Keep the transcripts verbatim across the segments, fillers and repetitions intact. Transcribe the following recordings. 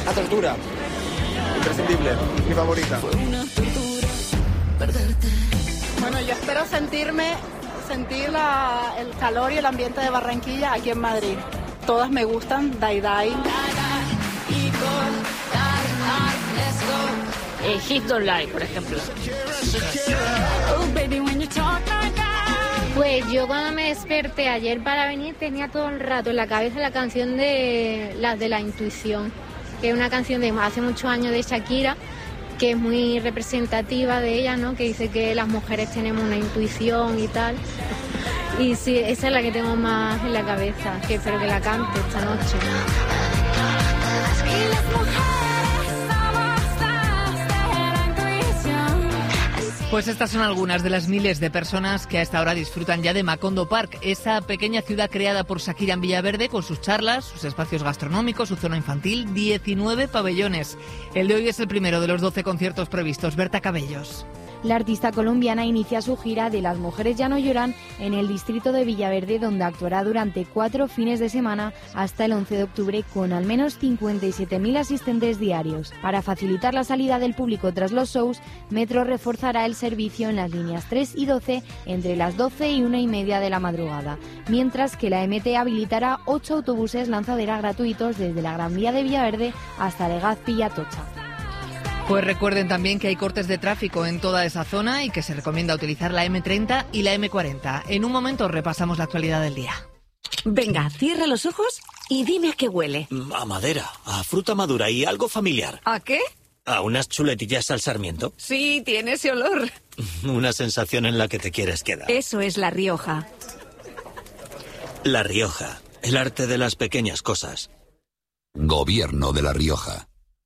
La tortura. Imprescindible. Mi favorita. Bueno, yo espero sentirme, sentir la, el calor y el ambiente de Barranquilla aquí en Madrid. Todas me gustan, Dai Dai. Eh, Hit Don't Lie, por ejemplo. Pues yo cuando me desperté ayer para venir tenía todo el rato en la cabeza la canción de las de la intuición, que es una canción de hace muchos años de Shakira, que es muy representativa de ella, ¿no? Que dice que las mujeres tenemos una intuición y tal. Y sí, esa es la que tengo más en la cabeza, que espero que la cante esta noche. Pues estas son algunas de las miles de personas que a esta hora disfrutan ya de Macondo Park, esa pequeña ciudad creada por Shakira en Villaverde con sus charlas, sus espacios gastronómicos, su zona infantil, diecinueve pabellones. El de hoy es el primero de los doce conciertos previstos. Berta Cabellos. La artista colombiana inicia su gira de Las mujeres ya no lloran en el distrito de Villaverde, donde actuará durante cuatro fines de semana hasta el once de octubre con al menos cincuenta y siete mil asistentes diarios. Para facilitar la salida del público tras los shows, Metro reforzará el servicio en las líneas tres y doce entre las doce y una y media de la madrugada, mientras que la M T habilitará ocho autobuses lanzadera gratuitos desde la Gran Vía de Villaverde hasta Legazpi y Atocha. Pues recuerden también que hay cortes de tráfico en toda esa zona y que se recomienda utilizar la eme treinta y la eme cuarenta. En un momento repasamos la actualidad del día. Venga, cierra los ojos y dime a qué huele. A madera, a fruta madura y algo familiar. ¿A qué? ¿A unas chuletillas al sarmiento? Sí, tiene ese olor. Una sensación en la que te quieres quedar. Eso es La Rioja. La Rioja, el arte de las pequeñas cosas. Gobierno de La Rioja.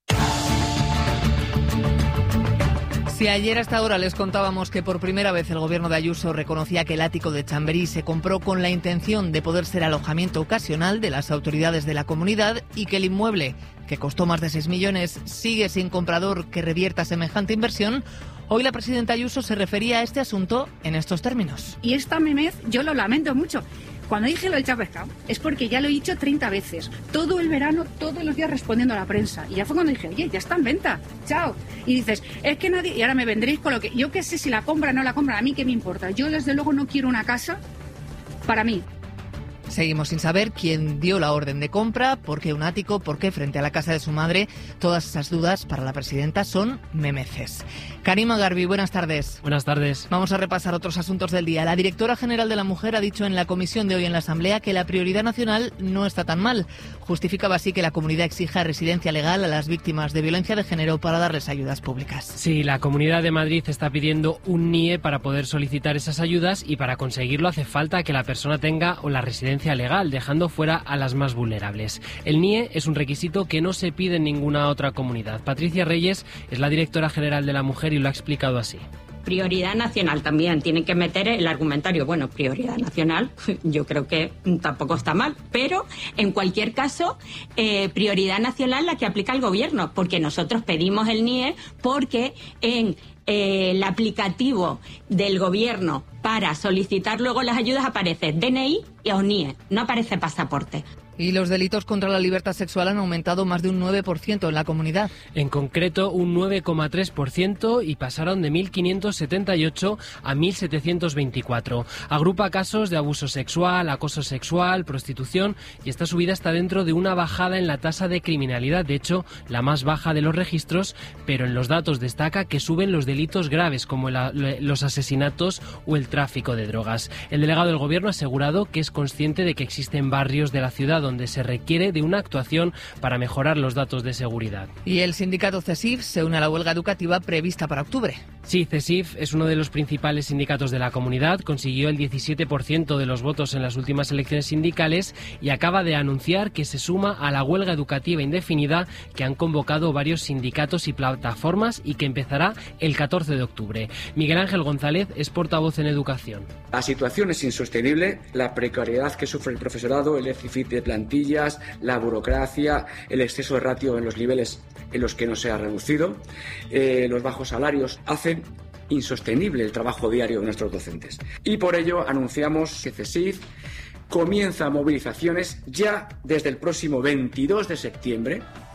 Si ayer hasta ahora les contábamos que por primera vez el gobierno de Ayuso reconocía que el ático de Chamberí se compró con la intención de poder ser alojamiento ocasional de las autoridades de la comunidad y que el inmueble, que costó más de seis millones, sigue sin comprador que revierta semejante inversión, hoy la presidenta Ayuso se refería a este asunto en estos términos. Y esta memez yo lo lamento mucho. Cuando dije lo del chapescado es porque ya lo he dicho treinta veces. Todo el verano, todos los días respondiendo a la prensa. Y ya fue cuando dije, oye, ya está en venta. Chao. Y dices, es que nadie... Y ahora me vendréis con lo que... Yo qué sé si la compran o no la compran. A mí qué me importa. Yo desde luego no quiero una casa para mí. Seguimos sin saber quién dio la orden de compra, por qué un ático, por qué frente a la casa de su madre. Todas esas dudas para la presidenta son memeces. Karima Garbi, buenas tardes. Buenas tardes. Vamos a repasar otros asuntos del día. La directora general de la Mujer ha dicho en la comisión de hoy en la Asamblea que la prioridad nacional no está tan mal. Justificaba así que la comunidad exija residencia legal a las víctimas de violencia de género para darles ayudas públicas. Sí, la Comunidad de Madrid está pidiendo un N I E para poder solicitar esas ayudas y para conseguirlo hace falta que la persona tenga o la residencia legal, dejando fuera a las más vulnerables. El N I E es un requisito que no se pide en ninguna otra comunidad. Patricia Reyes es la directora general de la Mujer y lo ha explicado así. Prioridad nacional también, tienen que meter el argumentario. Bueno, prioridad nacional, yo creo que tampoco está mal, pero en cualquier caso, eh, prioridad nacional la que aplica el gobierno, porque nosotros pedimos el N I E porque en eh, el aplicativo del gobierno para solicitar luego las ayudas aparece D N I o N I E, no aparece pasaporte. Y los delitos contra la libertad sexual han aumentado más de un nueve por ciento en la comunidad. En concreto, un nueve coma tres por ciento y pasaron de mil quinientos setenta y ocho a mil setecientos veinticuatro. Agrupa casos de abuso sexual, acoso sexual, prostitución y esta subida está dentro de una bajada en la tasa de criminalidad, de hecho, la más baja de los registros, pero en los datos destaca que suben los delitos graves como la, los asesinatos o el tráfico de drogas. El delegado del Gobierno ha asegurado que es consciente de que existen barrios de la ciudad donde se requiere de una actuación para mejorar los datos de seguridad. Y el sindicato CESIF se une a la huelga educativa prevista para octubre. Sí, CESIF es uno de los principales sindicatos de la comunidad, consiguió el diecisiete por ciento de los votos en las últimas elecciones sindicales y acaba de anunciar que se suma a la huelga educativa indefinida que han convocado varios sindicatos y plataformas y que empezará el catorce de octubre. Miguel Ángel González es portavoz en educación. La situación es insostenible, la precariedad que sufre el profesorado, el déficit de plantillas, la burocracia, el exceso de ratio en los niveles en los que no se ha reducido, eh, los bajos salarios hacen insostenible el trabajo diario de nuestros docentes. Y por ello anunciamos que CESIF comienza movilizaciones ya desde el próximo veintidós de septiembre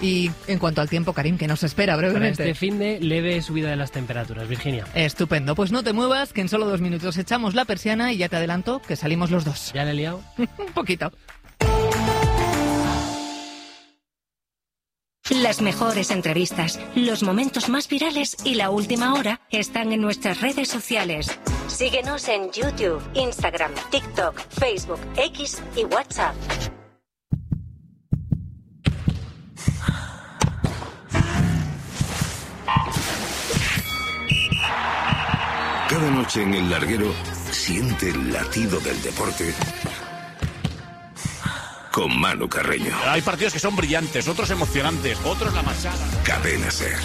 Y en cuanto al tiempo, Karim, que nos espera brevemente. Para este fin de leve subida de las temperaturas, Virginia. Estupendo, pues no te muevas, que en solo dos minutos echamos la persiana y ya te adelanto que salimos los dos. ¿Ya le he liado? Un poquito. Las mejores entrevistas, los momentos más virales y la última hora están en nuestras redes sociales. Síguenos en YouTube, Instagram, TikTok, Facebook, X y WhatsApp. Cada noche en El Larguero siente el latido del deporte con Manu Carreño. Hay partidos que son brillantes, otros emocionantes, otros la machada. Cadena Ser.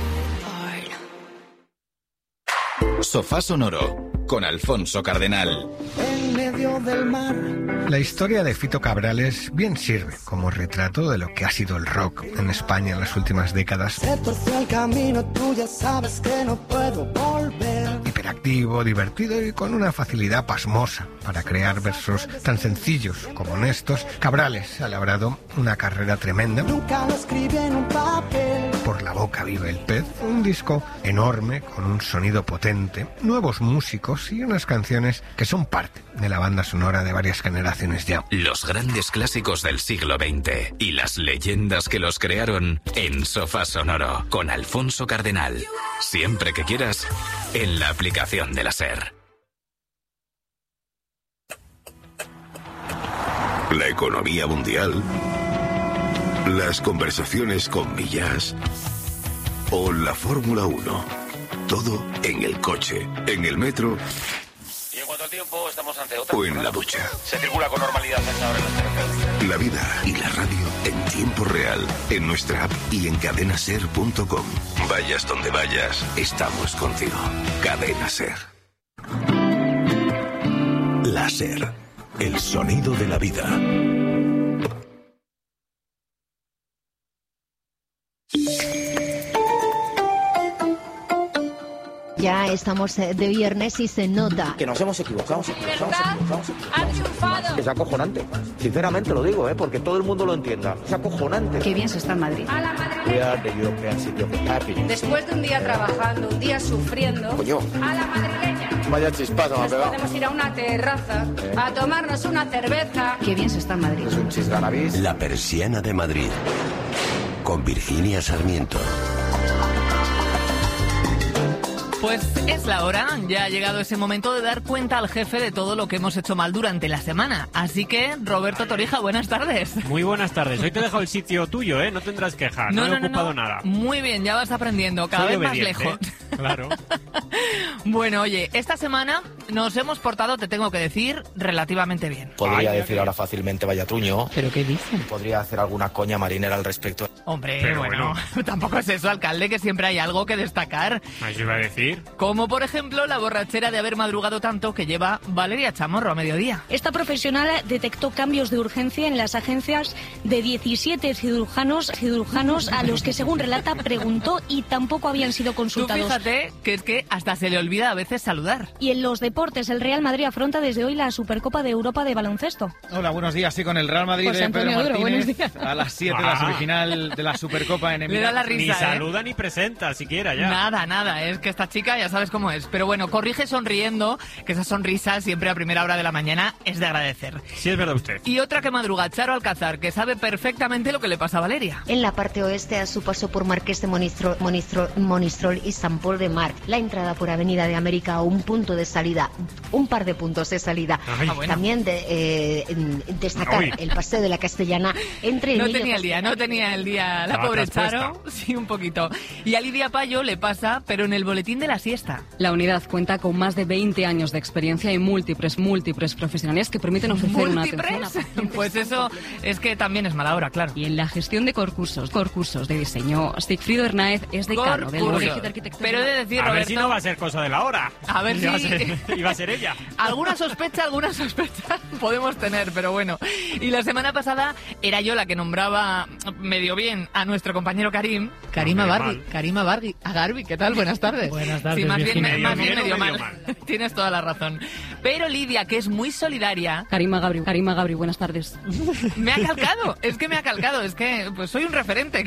Sofá Sonoro con Alfonso Cardenal. En medio del mar. La historia de Fito Cabrales bien sirve como retrato de lo que ha sido el rock en España en las últimas décadas. Se torció el camino, tú ya sabes que no puedo volver. Hiperactivo, divertido y con una facilidad pasmosa para crear versos tan sencillos como honestos, Cabrales ha labrado una carrera tremenda. Nunca lo escribí en un papel. Por la boca vive el pez, un disco enorme con un sonido potente, nuevos músicos y unas canciones que son parte de la banda sonora de varias generaciones ya. Los grandes clásicos del siglo veinte y las leyendas que los crearon en Sofá Sonoro con Alfonso Cardenal. Siempre que quieras, en la aplicación de la SER. La economía mundial, las conversaciones con Millás o la Fórmula uno. Todo en el coche, en el metro Y en cuanto al tiempo, estamos ante otra. o en la ducha. Se circula con normalidad en la hora de las carreteras. La vida y la radio en tiempo real, en nuestra app y en cadena ser punto com. Vayas donde vayas, estamos contigo. Cadena Ser. La Ser, el sonido de la vida. Ya estamos de viernes y se nota. Que nos hemos equivocado. La libertad ha triunfado. Es acojonante. Sinceramente lo digo, ¿eh? Porque todo el mundo lo entienda. Es acojonante. Qué bien se está en Madrid. A la We are the European City of Happiness. Después de un día trabajando, un día sufriendo, Coño. a la madrileña. Vaya chispazo me ha Nos pegado. podemos ir a una terraza ¿Eh? a tomarnos una cerveza. Qué bien se está en Madrid. Es un chisganavís. La persiana de Madrid. Con Virginia Sarmiento. Pues es la hora, ya ha llegado ese momento de dar cuenta al jefe de todo lo que hemos hecho mal durante la semana. Así que, Roberto Torija, buenas tardes. Muy buenas tardes. Hoy te he dejado el sitio tuyo, ¿eh? No tendrás quejas, no, no, no he ocupado no. nada. Muy bien, ya vas aprendiendo, cada Soy vez más obediente, lejos. ¿eh? Claro. Bueno, oye, esta semana nos hemos portado, te tengo que decir, relativamente bien. Podría Ay, decir ok. ahora fácilmente vaya truño. ¿Pero qué dicen? Podría hacer alguna coña marinera al respecto. Hombre, Pero bueno, tampoco es eso, alcalde, que siempre hay algo que destacar. Eso iba a decir. Como, por ejemplo, la borrachera de haber madrugado tanto que lleva Valeria Chamorro a mediodía. Esta profesional detectó cambios de urgencia en las agencias de diecisiete cirujanos, cirujanos a los que, según relata, preguntó y tampoco habían sido Tú consultados. fíjate que es que hasta se le olvida a veces saludar. Y en los deportes, el Real Madrid afronta desde hoy la Supercopa de Europa de baloncesto. Hola, buenos días. Sí, con el Real Madrid José de Pedro Antonio Duro, Martínez buenos días. a las siete de la Ah. semifinal de la Supercopa en Le da la Emiratos. risa, Ni ¿eh? saluda ni presenta, siquiera ya. Nada, nada, es que esta chica ya sabes cómo es. Pero bueno, corrige sonriendo, que esa sonrisa siempre a primera hora de la mañana es de agradecer. Sí, es verdad usted. Y otra que madruga, Charo Alcázar, que sabe perfectamente lo que le pasa a Valeria. En la parte oeste, a su paso por Marqués de Monistrol, Monistrol, Monistrol y San Pol de Mar, la entrada por Avenida de América a un punto de salida, un par de puntos de salida. Ay. Ah, bueno. También de, eh, destacar Uy. el paseo de la Castellana entre No Emilio tenía el día, no tenía el día la Estaba pobre traspuesta. Charo. Sí, un poquito. Y a Lidia Payo le pasa, pero en el boletín de la siesta. La unidad cuenta con más de veinte años de experiencia y múltiples, múltiples profesionales que permiten ofrecer una atención a ¿Múltiples? pacientes. Pues eso es que también es mala hora, claro. Y en la gestión de concursos, concursos de diseño, Sigfrido Hernáez es decano del Concursos. Colegio de Arquitectos. Pero he de decir, A ver Roberto, si no va a ser cosa de la hora. A ver Iba si- a ser, iba a ser ella. alguna sospecha, alguna sospecha podemos tener, pero bueno. Y la semana pasada era yo la que nombraba medio bien a nuestro compañero Karim. Karim medio Abarbi. mal. Karim Abarbi. Agarbi, ¿qué tal? Buenas tardes. Buenas tardes, Sí, más bien, Virginia. más bien ¿Medio medio bien o mal. medio Tienes toda la razón. Pero Lidia, que es muy solidaria, Karima Gabri, Karima Gabri, buenas tardes. me ha calcado. Es que me ha calcado. Es que pues soy un referente.